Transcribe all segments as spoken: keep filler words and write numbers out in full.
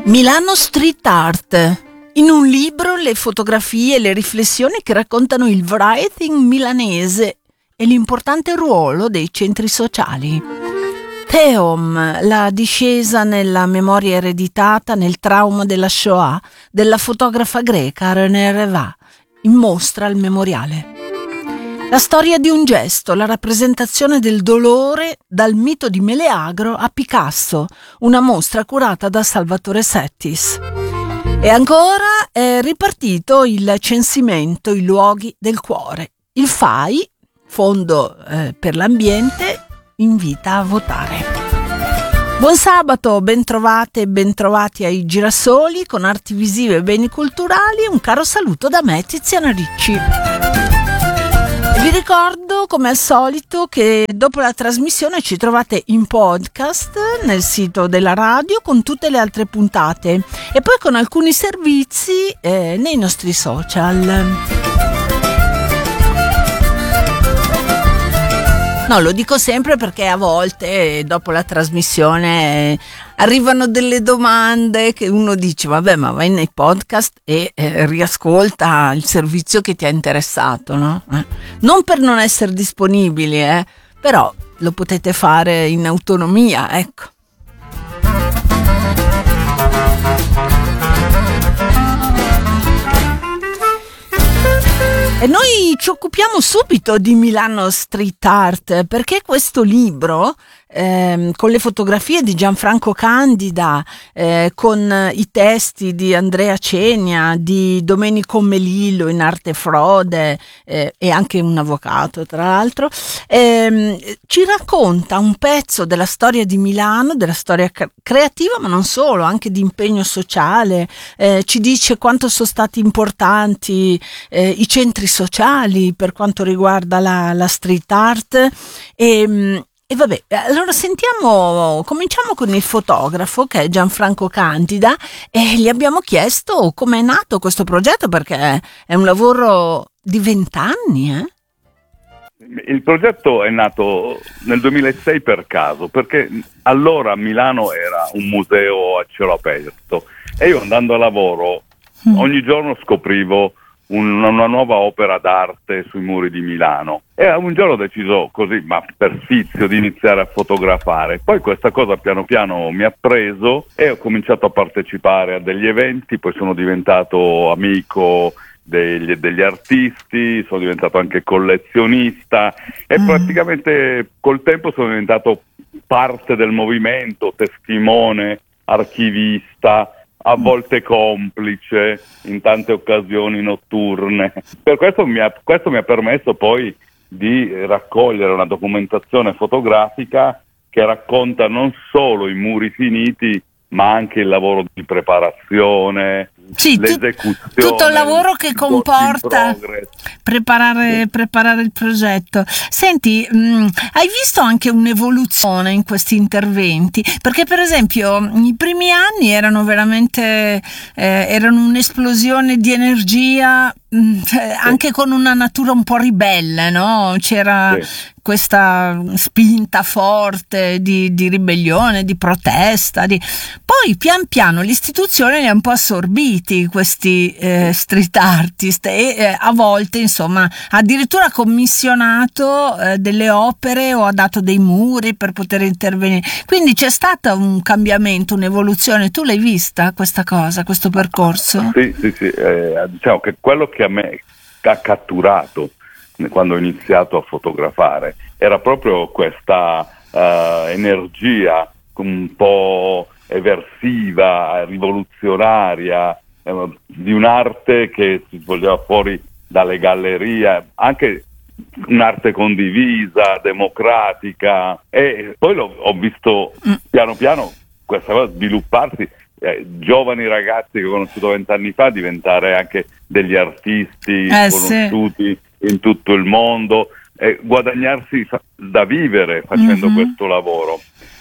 Milano Street Art. In un libro le fotografie e le riflessioni che raccontano il writing milanese e l'importante ruolo dei centri sociali. Teom, la discesa nella memoria ereditata, nel trauma della Shoah, della fotografa greca René Reva, in mostra al memoriale. La storia di un gesto, la rappresentazione del dolore dal mito di Meleagro a Picasso, una mostra curata da Salvatore Settis. E ancora è ripartito il censimento, i luoghi del cuore. Il F A I, Fondo eh, per l'Ambiente, invita a votare. Buon sabato, bentrovate e bentrovati ai Girasoli con arti visive e beni culturali. Un caro saluto da me, Tiziana Ricci. Vi ricordo, come al solito, che dopo la trasmissione ci trovate in podcast nel sito della radio con tutte le altre puntate e poi con alcuni servizi eh, nei nostri social. No, lo dico sempre perché a volte dopo la trasmissione eh, arrivano delle domande che uno dice vabbè, ma vai nei podcast e eh, riascolta il servizio che ti ha interessato, no? Eh? Non per non essere disponibili, eh, però lo potete fare in autonomia, ecco. E noi ci occupiamo subito di Milano Street Art perché questo libro, eh, con le fotografie di Gianfranco Candida, eh, con i testi di Andrea Cenia, di Domenico Melillo in arte frode, eh, e anche un avvocato tra l'altro, eh, ci racconta un pezzo della storia di Milano, della storia cre- creativa, ma non solo, anche di impegno sociale, eh, ci dice quanto sono stati importanti eh, i centri sociali per quanto riguarda la, la street art e, e vabbè, allora sentiamo, cominciamo con il fotografo che è Gianfranco Candida e gli abbiamo chiesto come è nato questo progetto perché è un lavoro di vent'anni, eh? Il progetto è nato nel duemilasei per caso, perché allora Milano era un museo a cielo aperto e io andando a lavoro mm. ogni giorno scoprivo un, una nuova opera d'arte sui muri di Milano e un giorno ho deciso così, ma per sfizio, di iniziare a fotografare. Poi questa cosa piano piano mi ha preso e ho cominciato a partecipare a degli eventi, poi sono diventato amico Degli, degli artisti, sono diventato anche collezionista e mm. praticamente col tempo sono diventato parte del movimento, testimone, archivista, a volte complice in tante occasioni notturne. Per questo mi ha, questo mi ha permesso poi di raccogliere una documentazione fotografica che racconta non solo i muri finiti ma anche il lavoro di preparazione, sì, l'esecuzione, tutto il lavoro che comporta preparare, preparare il progetto. Senti, mh, hai visto anche un'evoluzione in questi interventi? Perché per esempio i primi anni erano veramente eh, erano un'esplosione di energia, mh, anche con una natura un po' ribelle, no? C'era sì. questa spinta forte di, di ribellione, di protesta, di... poi pian piano l'istituzione li ha un po' assorbiti questi eh, street artist e eh, a volte insomma addirittura ha commissionato eh, delle opere o ha dato dei muri per poter intervenire, quindi c'è stato un cambiamento, un'evoluzione. Tu l'hai vista questa cosa, questo percorso? Sì, sì, sì, eh, diciamo che quello che a me ha catturato quando ho iniziato a fotografare era proprio questa uh, energia un po' eversiva, rivoluzionaria, eh, di un'arte che si svolgeva fuori dalle gallerie, anche un'arte condivisa, democratica, e poi l'ho, ho visto piano piano questa cosa svilupparsi, eh, giovani ragazzi che ho conosciuto vent'anni fa diventare anche degli artisti eh, conosciuti sì. in tutto il mondo, e guadagnarsi da vivere facendo mm-hmm. questo lavoro.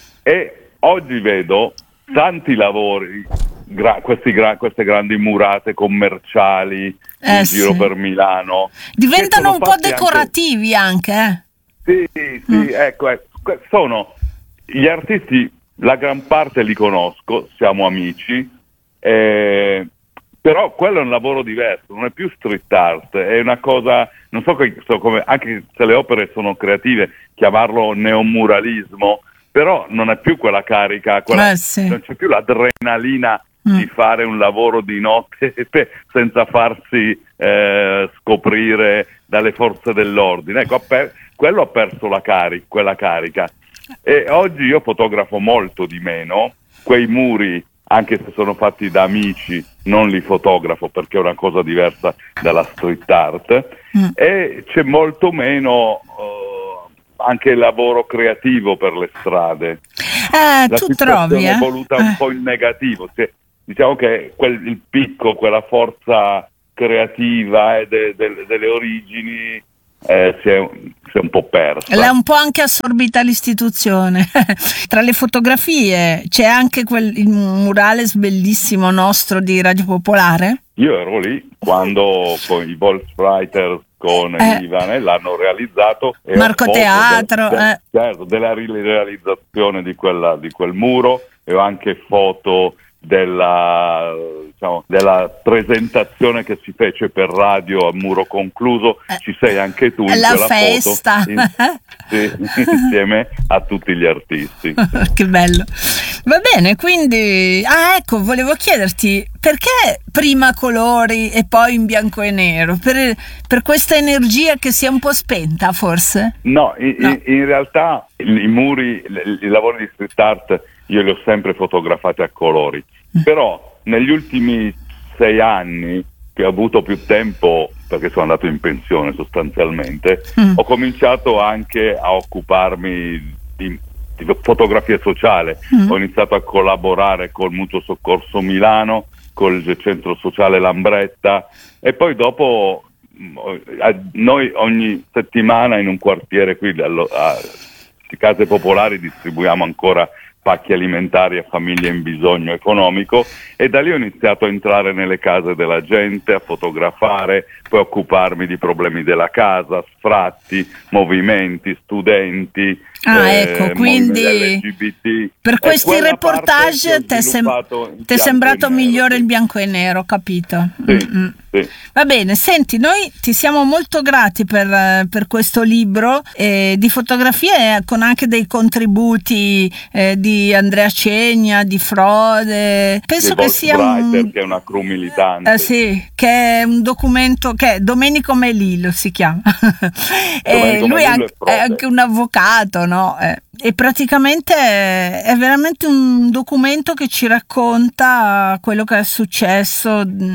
E oggi vedo tanti lavori, gra- questi gra- queste grandi murate commerciali eh, in sì. giro per Milano. Diventano un po' decorativi anche. anche eh? Sì, sì, mm. ecco, ecco, sono gli artisti, la gran parte li conosco, siamo amici, Eh, però quello è un lavoro diverso, non è più street art, è una cosa, non so, so come, anche se le opere sono creative, chiamarlo neomuralismo, però non è più quella carica, quella, eh sì. non c'è più l'adrenalina mm. di fare un lavoro di notte senza farsi eh, scoprire dalle forze dell'ordine. Ecco, per, quello ha perso la carica, quella carica. E oggi io fotografo molto di meno, quei muri, anche se sono fatti da amici, non li fotografo perché è una cosa diversa dalla street art, mm. e c'è molto meno uh, anche lavoro creativo per le strade. Eh, La tu situazione trovi, eh? è voluta un eh. po' in negativo, cioè, diciamo che quel, il picco, quella forza creativa e de, de, delle origini Eh, si, è, si è un po' persa. L'ha un po' anche assorbita l'istituzione. Tra le fotografie c'è anche quel il murales bellissimo nostro di Radio Popolare. Io ero lì quando con i Volkswriters con eh. Ivan l'hanno realizzato e Marco Teatro del, del, eh. certo, della realizzazione di, quella, di quel muro, e ho anche foto della, diciamo, della presentazione che si fece per radio a muro concluso. Ci sei anche tu in la quella festa. foto in, sì, insieme a tutti gli artisti. Che bello. Va bene, quindi ah ecco, volevo chiederti perché prima colori e poi in bianco e nero, per, per questa energia che si è un po' spenta forse? No, in, no. in, in realtà i, i muri, i, i lavori di street art io li ho sempre fotografati a colori, mm. però negli ultimi sei anni che ho avuto più tempo, perché sono andato in pensione sostanzialmente, mm. ho cominciato anche a occuparmi di, di fotografia sociale. Mm. Ho iniziato a collaborare col Mutuo Soccorso Milano, col Centro Sociale Lambretta, e poi dopo noi ogni settimana in un quartiere qui a, di case popolari distribuiamo ancora pacchi alimentari a famiglie in bisogno economico, e da lì ho iniziato a entrare nelle case della gente, a fotografare, poi occuparmi di problemi della casa, sfratti, movimenti, studenti, ah, ecco, eh, quindi L G B T. Per questi reportage ti è sem- sembrato migliore il bianco e nero, capito? Sì, sì. Va bene, senti, noi ti siamo molto grati per, per questo libro eh, di fotografie, con anche dei contributi eh, di Andrea Cegna, di Frode. Penso che sia un che è una crew militante. Eh, sì, che è un documento che è Domenico Melillo si chiama. E lui è anche, è anche un avvocato, no? Eh, e praticamente è, è veramente un documento che ci racconta quello che è successo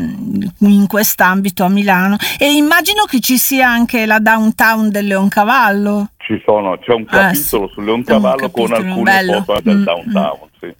in quest'ambito a Milano, e immagino che ci sia anche la downtown del Leoncavallo. Ci sono, c'è un capitolo ah, sì. sul Leoncavallo con alcune bello. foto del mm, downtown, mm. sì.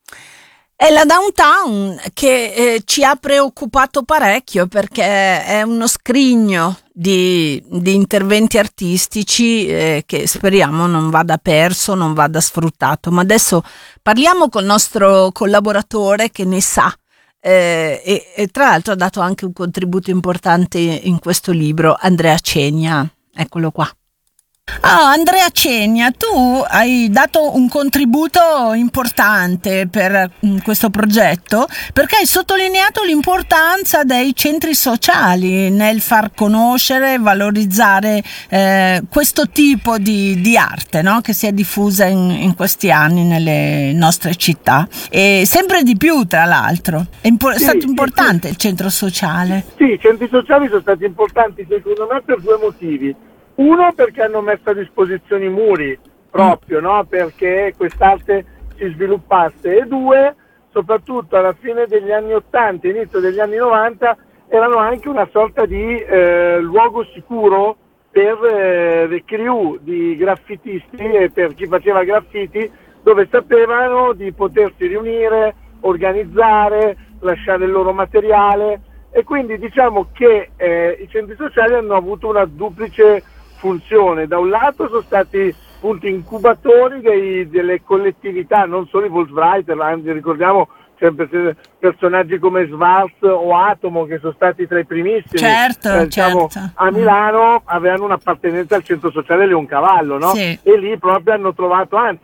È la downtown che eh, ci ha preoccupato parecchio, perché è uno scrigno di, di interventi artistici eh, che speriamo non vada perso, non vada sfruttato. Ma adesso parliamo col nostro collaboratore che ne sa eh, e, e tra l'altro ha dato anche un contributo importante in questo libro, Andrea Cegna. Eccolo qua. Ah, Andrea Cegna, tu hai dato un contributo importante per questo progetto, perché hai sottolineato l'importanza dei centri sociali nel far conoscere e valorizzare eh, questo tipo di, di arte, no? Che si è diffusa in, in questi anni nelle nostre città, e sempre di più, tra l'altro. È, impo- sì, stato sì, importante sì. il centro sociale. Sì, i centri sociali sono stati importanti secondo me per due motivi. Uno, perché hanno messo a disposizione i muri, proprio, no? Perché quest'arte si sviluppasse. E due, soprattutto alla fine degli anni ottanta, inizio degli anni novanta, erano anche una sorta di eh, luogo sicuro per eh, le crew di graffitisti e per chi faceva graffiti, dove sapevano di potersi riunire, organizzare, lasciare il loro materiale. E quindi diciamo che eh, i centri sociali hanno avuto una duplice funzione. Da un lato sono stati appunto incubatori dei, delle collettività, non solo i Volkswriter, anzi ricordiamo sempre personaggi come Schwarz o Atomo, che sono stati tra i primissimi, certo, eh, diciamo, certo. a Milano avevano un'appartenenza al centro sociale Leoncavallo, no? Sì. E lì proprio hanno trovato, anzi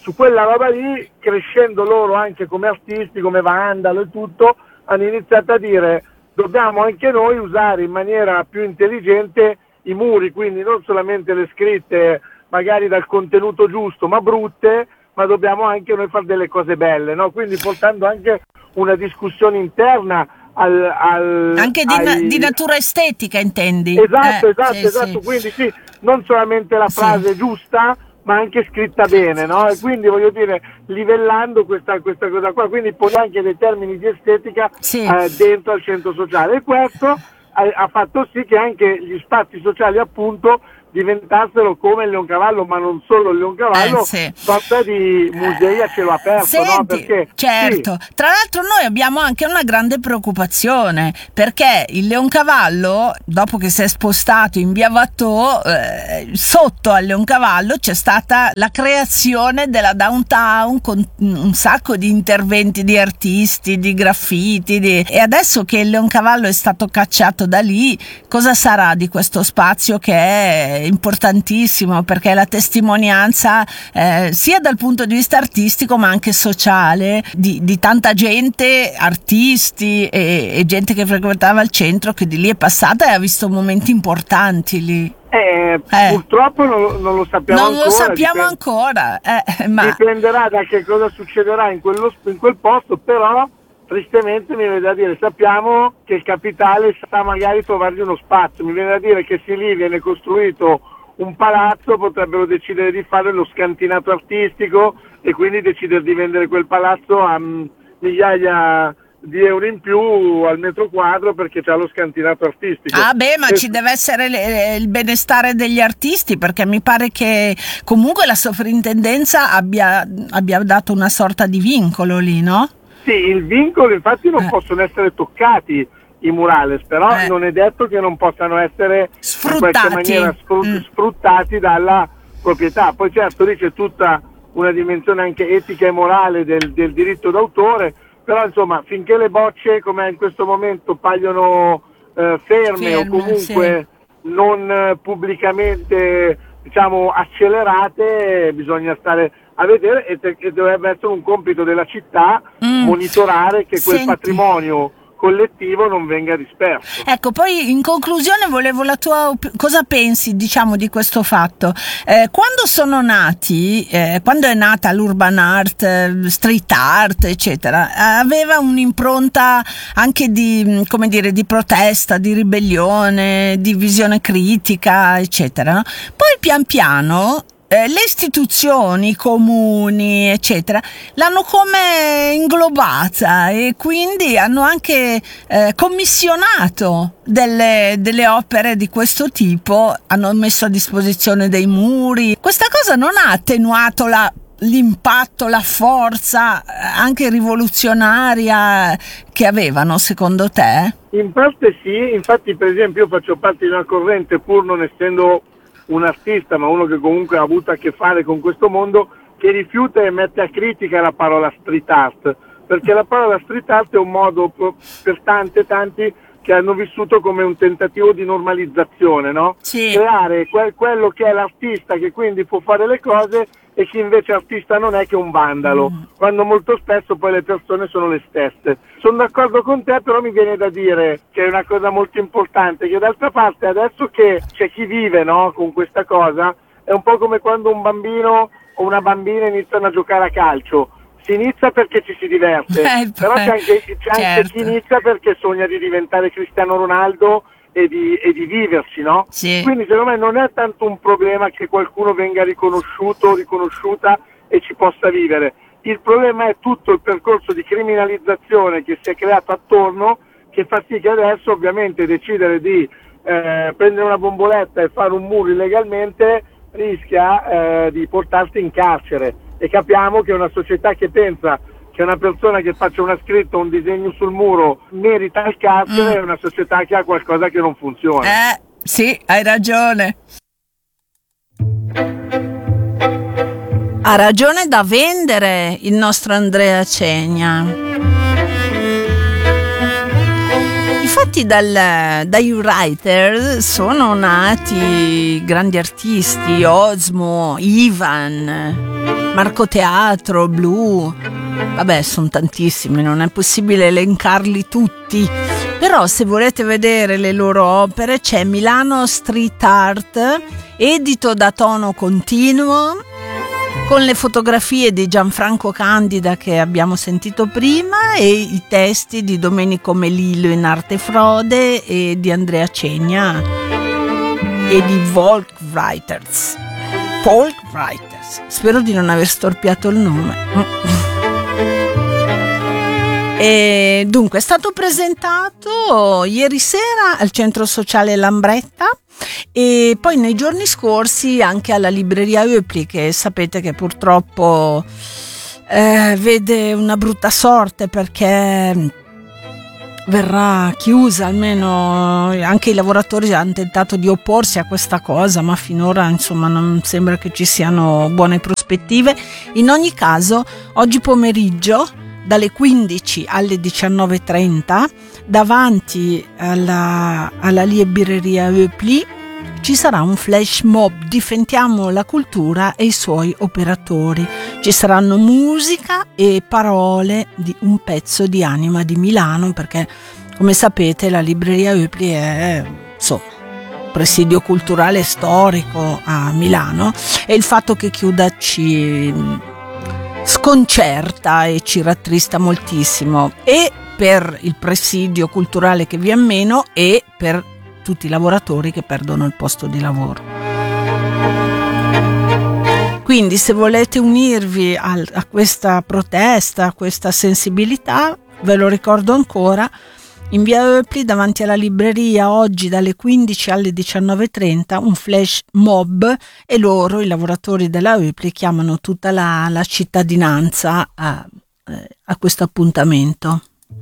su quella roba lì, crescendo loro anche come artisti, come vandalo e tutto, hanno iniziato a dire dobbiamo anche noi usare in maniera più intelligente i muri, quindi non solamente le scritte magari dal contenuto giusto ma brutte, ma dobbiamo anche noi fare delle cose belle, no? Quindi portando anche una discussione interna al, al anche di, ai... na- di natura estetica, intendi? Esatto, eh, esatto, sì, esatto, sì. quindi sì, non solamente la frase sì. giusta, ma anche scritta bene, no? E quindi voglio dire, livellando questa, questa cosa qua, quindi pone anche dei termini di estetica sì. eh, dentro al centro sociale, e questo ha, ha fatto sì che anche gli spazi sociali appunto diventassero come il Leoncavallo, ma non solo il Leoncavallo, eh, sì. sorta di musei a cielo aperto, Senti, no? Perché, certo, sì. Tra l'altro noi abbiamo anche una grande preoccupazione, perché il Leoncavallo, dopo che si è spostato in via Watteau, eh, sotto al Leoncavallo c'è stata la creazione della downtown con un sacco di interventi di artisti, di graffiti, di... e adesso che il Leoncavallo è stato cacciato da lì, cosa sarà di questo spazio che è importantissimo, perché è la testimonianza eh, sia dal punto di vista artistico ma anche sociale di, di tanta gente, artisti e, e gente che frequentava il centro, che di lì è passata e ha visto momenti importanti lì. Eh, Eh. Purtroppo non, non lo sappiamo non ancora. lo sappiamo dipende, ancora eh, ma... dipenderà da che cosa succederà in, quello, in quel posto, però tristemente mi viene da dire, sappiamo che il capitale sa magari trovargli uno spazio, mi viene da dire che se lì viene costruito un palazzo potrebbero decidere di fare lo scantinato artistico e quindi decidere di vendere quel palazzo a m, migliaia di euro in più al metro quadro perché c'ha lo scantinato artistico. Ah beh, ma e... ci deve essere le, il benestare degli artisti, perché mi pare che comunque la sovrintendenza abbia, abbia dato una sorta di vincolo lì, no? Sì, il vincolo, infatti non eh. possono essere toccati i murales, però eh. non è detto che non possano essere sfruttati. in qualche maniera sfrut- mm. sfruttati dalla proprietà. Poi certo lì c'è tutta una dimensione anche etica e morale del, del diritto d'autore, però insomma finché le bocce come in questo momento paiono eh, ferme, ferme o comunque sì. non eh, pubblicamente diciamo accelerate, bisogna stare a vedere e, te- e dovrebbe essere un compito della città mm. monitorare che quel Senti. patrimonio collettivo non venga disperso. Ecco, poi in conclusione volevo la tua op- cosa pensi, diciamo, di questo fatto? Eh, quando sono nati, eh, quando è nata l'urban art, eh, street art, eccetera, eh, aveva un'impronta anche di, come dire, di protesta, di ribellione, di visione critica, eccetera. Poi pian piano Eh, le istituzioni, i comuni, eccetera, l'hanno come inglobata e quindi hanno anche eh, commissionato delle, delle opere di questo tipo, hanno messo a disposizione dei muri. Questa cosa non ha attenuato la l'impatto, la forza anche rivoluzionaria che avevano, secondo te? In parte sì, infatti per esempio io faccio parte di una corrente, pur non essendo un artista, ma uno che comunque ha avuto a che fare con questo mondo, che rifiuta e mette a critica la parola street art, perché la parola street art è un modo per tante e tanti che hanno vissuto come un tentativo di normalizzazione, no? Sì. Creare que- quello che è l'artista, che quindi può fare le cose, e chi invece artista non è, che è un vandalo, mm. quando molto spesso poi le persone sono le stesse. Sono d'accordo con te, però mi viene da dire che è una cosa molto importante, che d'altra parte adesso che c'è chi vive, no, con questa cosa, è un po' come quando un bambino o una bambina iniziano a giocare a calcio. Si inizia perché ci si diverte, eh, però c'è anche, c'è certo. anche chi inizia perché sogna di diventare Cristiano Ronaldo e di, e di viverci, no? Sì. Quindi secondo me non è tanto un problema che qualcuno venga riconosciuto o riconosciuta e ci possa vivere. Il problema è tutto il percorso di criminalizzazione che si è creato attorno, che fa sì che adesso ovviamente decidere di eh, prendere una bomboletta e fare un muro illegalmente rischia eh, di portarti in carcere, e capiamo che una società che pensa che una persona che faccia una scritta o un disegno sul muro merita il carcere mm. è una società che ha qualcosa che non funziona. Eh, sì, hai ragione. Ha ragione da vendere il nostro Andrea Cegna. I infatti dal, dai writer sono nati grandi artisti, Osmo, Ivan, Marco Teatro, Blue, vabbè, sono tantissimi, non è possibile elencarli tutti, però se volete vedere le loro opere c'è Milano Street Art, edito da Tono Continuo, con le fotografie di Gianfranco Candida che abbiamo sentito prima e i testi di Domenico Melillo in arte Frode e di Andrea Cegna e di Folk Writers. Folk Writers. Spero di non aver storpiato il nome. E dunque è stato presentato ieri sera al Centro Sociale Lambretta e poi nei giorni scorsi anche alla libreria Oepli, che sapete che purtroppo eh, vede una brutta sorte perché verrà chiusa, almeno anche i lavoratori hanno tentato di opporsi a questa cosa, ma finora insomma non sembra che ci siano buone prospettive. In ogni caso oggi pomeriggio dalle quindici alle diciannove e trenta davanti alla, alla libreria Oepli ci sarà un flash mob, difendiamo la cultura e i suoi operatori. Ci saranno musica e parole di un pezzo di anima di Milano, perché come sapete la libreria Oepli è insomma presidio culturale storico a Milano e il fatto che chiuda ci sconcerta e ci rattrista moltissimo, e per il presidio culturale che viene meno e per tutti i lavoratori che perdono il posto di lavoro. Quindi se volete unirvi a, a questa protesta, a questa sensibilità, ve lo ricordo ancora, in via Oepli davanti alla libreria oggi dalle quindici alle diciannove e trenta un flash mob, e loro, i lavoratori della Oepli, chiamano tutta la, la cittadinanza a, a questo appuntamento.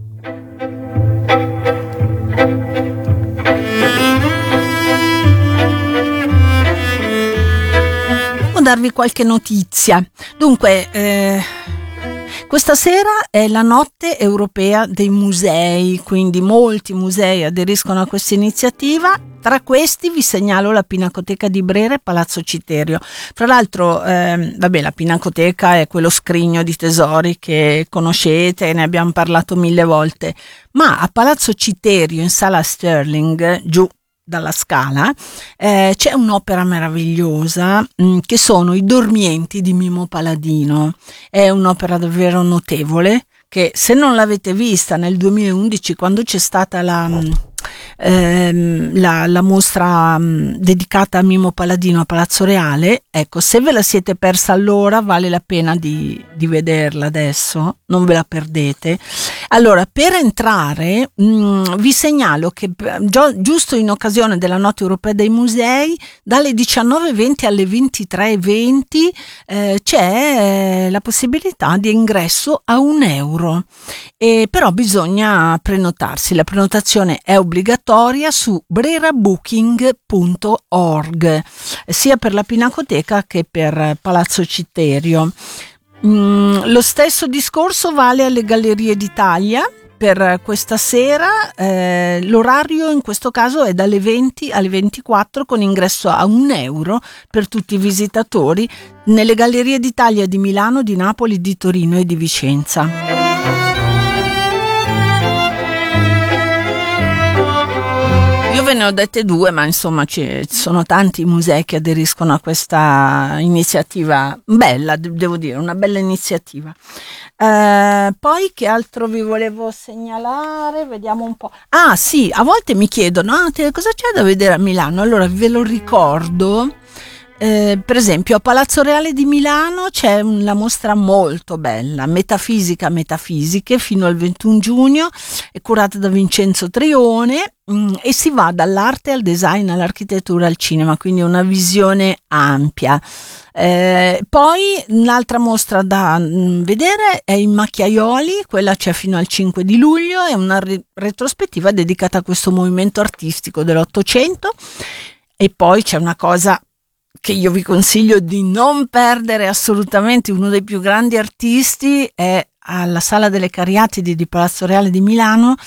Devo darvi qualche notizia. Dunque eh, questa sera è la notte europea dei musei, quindi molti musei aderiscono a questa iniziativa. Tra questi vi segnalo la Pinacoteca di Brera e Palazzo Citerio. Fra l'altro, eh, vabbè, la Pinacoteca è quello scrigno di tesori che conoscete e ne abbiamo parlato mille volte, ma a Palazzo Citerio in Sala Sterling, giù dalla Scala, eh, c'è un'opera meravigliosa mh, che sono i Dormienti di Mimo Palladino. È un'opera davvero notevole che, se non l'avete vista nel duemilaundici, quando c'è stata la mh, ehm, la, la mostra mh, dedicata a Mimo Palladino a Palazzo Reale, ecco, se ve la siete persa allora vale la pena di, di vederla adesso, non ve la perdete. Allora, per entrare mh, vi segnalo che gi- giusto in occasione della Notte Europea dei Musei, dalle diciannove e venti alle ventitré e venti eh, c'è eh, la possibilità di ingresso a un euro, e però bisogna prenotarsi. La prenotazione è obbligatoria su brerabooking punto org, sia per la Pinacoteca che per Palazzo Citerio. Mm, lo stesso discorso vale alle Gallerie d'Italia. Per questa sera eh, l'orario in questo caso è dalle venti alle ventiquattro, con ingresso a un euro per tutti i visitatori nelle Gallerie d'Italia di Milano, di Napoli, di Torino e di Vicenza. Io ve ne ho dette due, ma insomma ci sono tanti musei che aderiscono a questa iniziativa bella, devo dire, una bella iniziativa. Eh, poi che altro vi volevo segnalare? Vediamo un po'. Ah sì, a volte mi chiedono, ah, te, cosa c'è da vedere a Milano? Allora ve lo ricordo. Eh, per esempio a Palazzo Reale di Milano c'è una mostra molto bella, Metafisica Metafisiche, fino al ventuno giugno, è curata da Vincenzo Trione mh, e si va dall'arte al design, all'architettura, al cinema, quindi una visione ampia. Eh, poi un'altra mostra da mh, vedere è in Macchiaioli, quella c'è fino al cinque di luglio, è una re- retrospettiva dedicata a questo movimento artistico dell'Ottocento. E poi c'è una cosa che io vi consiglio di non perdere assolutamente, uno dei più grandi artisti è alla Sala delle Cariatidi di Palazzo Reale di Milano,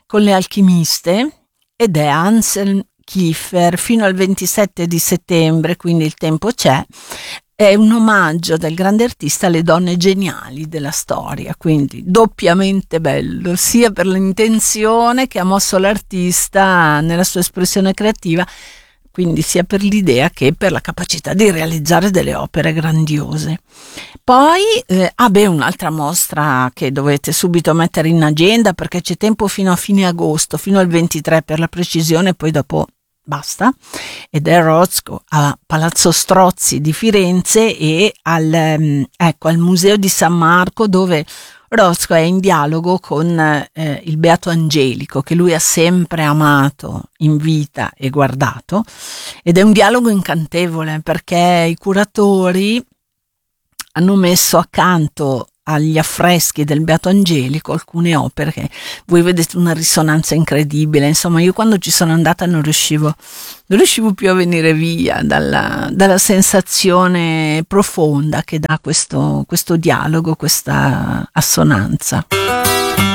con Le Alchimiste, ed è Anselm Kiefer fino al ventisette di settembre, quindi il tempo c'è. È un omaggio del grande artista alle donne geniali della storia, quindi doppiamente bello, sia per l'intenzione che ha mosso l'artista nella sua espressione creativa, quindi sia per l'idea che per la capacità di realizzare delle opere grandiose. Poi, eh, ah beh, un'altra mostra che dovete subito mettere in agenda, perché c'è tempo fino a fine agosto, fino al ventitré per la precisione, poi dopo basta, ed è Rothko a Palazzo Strozzi di Firenze e al, ecco, al Museo di San Marco, dove Rothko è in dialogo con eh, il Beato Angelico, che lui ha sempre amato in vita e guardato, ed è un dialogo incantevole perché i curatori hanno messo accanto agli affreschi del Beato Angelico alcune opere che voi vedete una risonanza incredibile. Insomma, io quando ci sono andata non riuscivo non riuscivo più a venire via dalla, dalla sensazione profonda che dà questo, questo dialogo, questa assonanza.